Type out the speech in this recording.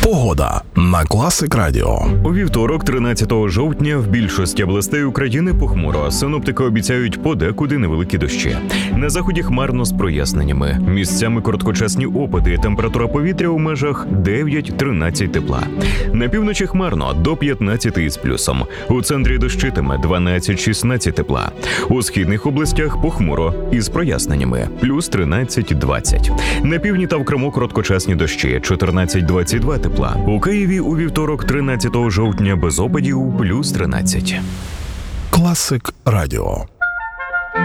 Погода на Класик Радіо. У вівторок, 13 жовтня, в більшості областей України похмуро. Синоптики обіцяють подекуди невеликі дощі. На заході хмарно з проясненнями. Місцями короткочасні опади. Температура повітря у межах 9-13 тепла. На півночі хмарно до 15 із плюсом. У центрі дощитиме 12-16 тепла. У східних областях похмуро із проясненнями. Плюс 13-20. На півдні та в Криму короткочасні дощі 14-22 тепла. У Києві у вівторок, 13 жовтня, без опадів, плюс 13. Класик Радіо.